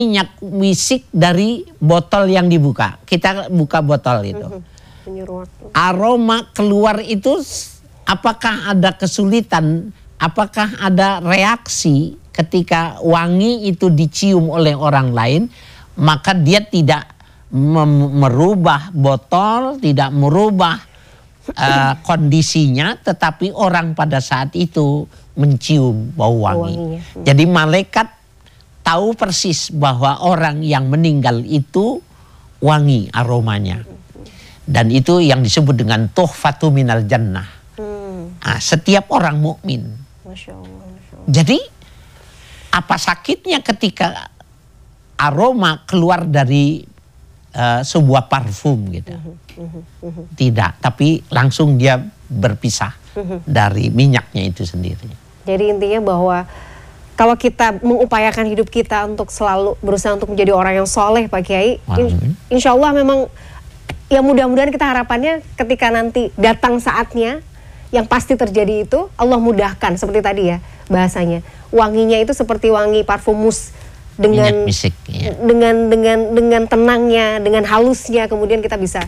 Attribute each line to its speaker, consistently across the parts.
Speaker 1: minyak wisik dari botol yang dibuka. Kita buka botol itu. Aroma keluar itu apakah ada kesulitan, apakah ada reaksi ketika wangi itu dicium oleh orang lain, maka dia tidak merubah botol, tidak merubah kondisinya, tetapi orang pada saat itu mencium bau wangi. Jadi malaikat tahu persis bahwa orang yang meninggal itu wangi aromanya. Dan itu yang disebut dengan tuhfatu minal jannah. Nah, setiap orang mukmin. Jadi apa sakitnya ketika aroma keluar dari sebuah parfum gitu? Tidak, tapi langsung dia berpisah dari minyaknya itu sendiri.
Speaker 2: Jadi intinya bahwa kalau kita mengupayakan hidup kita untuk selalu berusaha untuk menjadi orang yang soleh, Pak Kiai, insya Allah memang ya mudah-mudahan kita harapannya ketika nanti datang saatnya yang pasti terjadi itu Allah mudahkan seperti tadi ya bahasanya, wanginya itu seperti wangi parfum mus dengan misik, ya. dengan tenangnya, dengan halusnya, kemudian kita bisa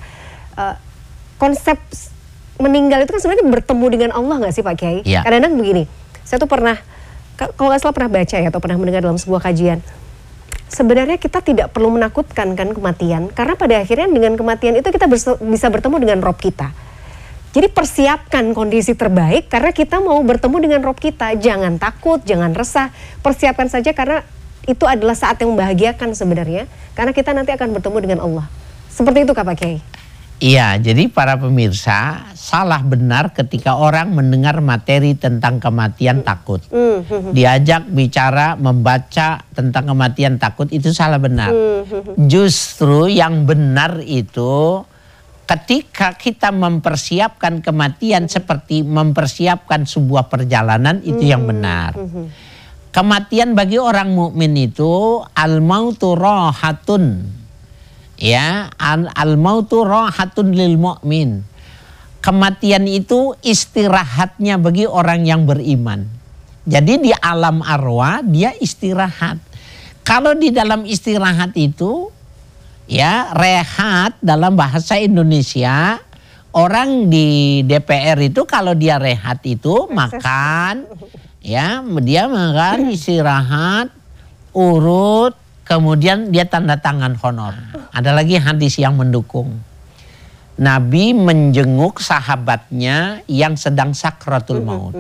Speaker 2: konsep meninggal itu kan sebenarnya bertemu dengan Allah nggak sih Pak Kiai? Ya. Kadang-kadang begini, saya tuh pernah kalau nggak salah pernah baca ya atau pernah mendengar dalam sebuah kajian, sebenarnya kita tidak perlu menakutkan kan kematian, karena pada akhirnya dengan kematian itu kita bisa bertemu dengan Rob kita. Jadi persiapkan kondisi terbaik karena kita mau bertemu dengan Rob kita. Jangan takut, jangan resah, persiapkan saja karena itu adalah saat yang membahagiakan sebenarnya, karena kita nanti akan bertemu dengan Allah. Seperti itu Kak Pak Kiai?
Speaker 1: Iya, jadi para pemirsa, salah benar ketika orang mendengar materi tentang kematian takut. Diajak bicara, membaca tentang kematian takut, itu salah benar. Justru yang benar itu ketika kita mempersiapkan kematian seperti mempersiapkan sebuah perjalanan, itu yang benar. Kematian bagi orang mukmin itu al-mautu rahatun. Ya, al-mautu rahatun lil mu'min. Kematian itu istirahatnya bagi orang yang beriman. Jadi di alam arwah dia istirahat. Kalau di dalam istirahat itu ya rehat dalam bahasa Indonesia, orang di DPR itu kalau dia rehat itu makan, ya dia makan, istirahat, urut, kemudian dia tanda tangan honor. Ada lagi hadis yang mendukung. Nabi menjenguk sahabatnya yang sedang sakratul maut.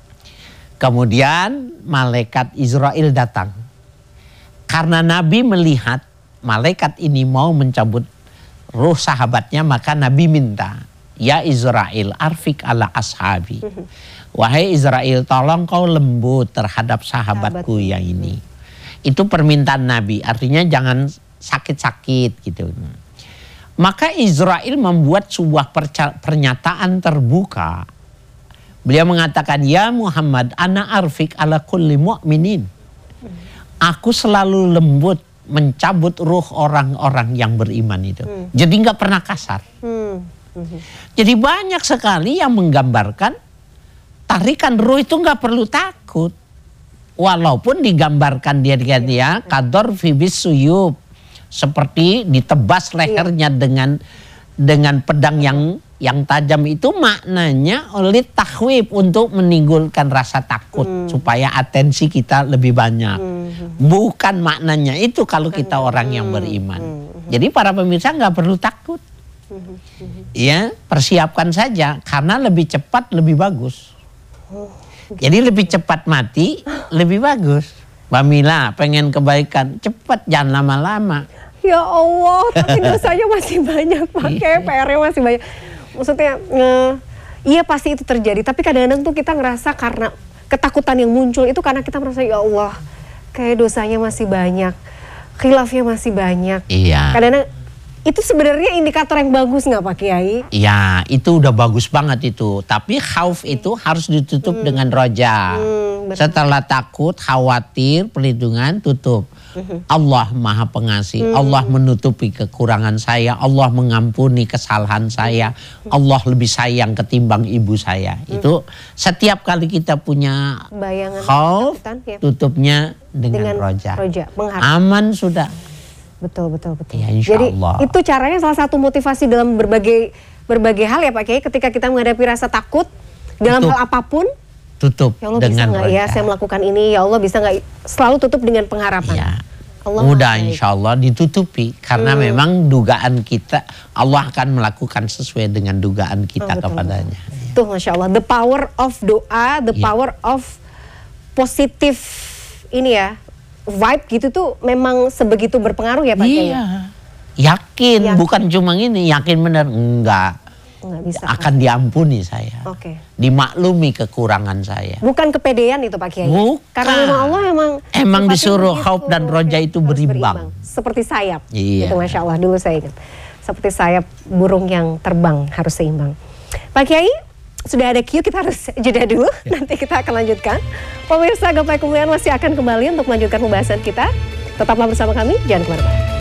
Speaker 1: Kemudian malaikat Israel datang. Karena Nabi melihat malaikat ini mau mencabut ruh sahabatnya, maka Nabi minta, ya Israel arfik ala ashabi. Wahai Israel, tolong kau lembut terhadap sahabatku yang ini. Itu permintaan Nabi, artinya jangan sakit-sakit gitu. Maka Israel membuat sebuah pernyataan terbuka. Beliau mengatakan, ya Muhammad, ana arfik ala kulli mu'minin. Aku selalu lembut mencabut ruh orang-orang yang beriman itu. Jadi nggak pernah kasar. Jadi banyak sekali yang menggambarkan tarikan ruh itu nggak perlu takut. Walaupun digambarkan dia kador fibis suyub, seperti ditebas lehernya dengan pedang yang tajam, itu maknanya oleh takhwif untuk menimbulkan rasa takut supaya atensi kita lebih banyak. Bukan maknanya itu kalau kita orang yang beriman. Jadi para pemirsa nggak perlu takut. Ya, persiapkan saja karena lebih cepat lebih bagus. Jadi lebih cepat mati, lebih bagus. Mbak Mila pengen kebaikan, cepat, jangan lama-lama.
Speaker 2: Ya Allah, tapi dosanya masih banyak, pakai PR-nya masih banyak. Maksudnya, iya pasti itu terjadi. Tapi kadang-kadang tuh kita ngerasa karena ketakutan yang muncul itu karena kita merasa ya Allah, kayak dosanya masih banyak, khilafnya masih banyak.
Speaker 1: Iya.
Speaker 2: Kadang-kadang itu sebenarnya indikator yang bagus nggak Pak Kiai?
Speaker 1: Ya, itu udah bagus banget itu. Tapi khauf itu harus ditutup dengan roja. Setelah takut, khawatir, perlindungan, tutup. Allah Maha Pengasih, Allah menutupi kekurangan saya, Allah mengampuni kesalahan saya, Allah lebih sayang ketimbang ibu saya. Itu setiap kali kita punya
Speaker 2: Bayangan
Speaker 1: khauf,
Speaker 2: ketakutan, ya.
Speaker 1: tutupnya dengan roja.
Speaker 2: mengharap.
Speaker 1: Aman sudah.
Speaker 2: Betul.
Speaker 1: Ya, insya
Speaker 2: Jadi
Speaker 1: Allah.
Speaker 2: itu caranya salah satu motivasi dalam berbagai hal ya Pak Kiai, ketika kita menghadapi rasa takut dalam
Speaker 1: Tutup.
Speaker 2: hal apapun.
Speaker 1: Tutup
Speaker 2: Ya Allah, bisa
Speaker 1: dengan
Speaker 2: nggak
Speaker 1: roja.
Speaker 2: ya saya melakukan ini, ya Allah bisa nggak, selalu tutup dengan pengharapan.
Speaker 1: Ya.
Speaker 2: Allah
Speaker 1: Mudah
Speaker 2: baik.
Speaker 1: insya Allah ditutupi karena memang dugaan kita Allah akan melakukan sesuai dengan dugaan kita
Speaker 2: betul.
Speaker 1: kepadanya.
Speaker 2: Tuh Masya Allah, the power of doa, the power of positif ini ya, vibe gitu tuh memang sebegitu berpengaruh ya Pak Kiai?
Speaker 1: Iya. Yakin,
Speaker 2: Yakin.
Speaker 1: bukan cuma ini, yakin benar enggak.
Speaker 2: Nggak bisa.
Speaker 1: Akan diampuni saya.
Speaker 2: Oke.
Speaker 1: Dimaklumi kekurangan saya.
Speaker 2: Bukan kepedean itu Pak Kiai.
Speaker 1: Bukan.
Speaker 2: Karena memang Allah emang sifatnya
Speaker 1: disuruh
Speaker 2: begitu.
Speaker 1: khauf dan roja itu
Speaker 2: Harus
Speaker 1: berimbang.
Speaker 2: Seperti sayap.
Speaker 1: Iya.
Speaker 2: Itu Masya Allah, dulu saya ingat. Seperti sayap burung yang terbang, harus seimbang. Pak Kiai, sudah ada cue, kita harus jeda dulu. Nanti kita akan lanjutkan. Pemirsa Gapai Kemuliaan masih akan kembali untuk melanjutkan pembahasan kita. Tetaplah bersama kami, jangan kemana-mana.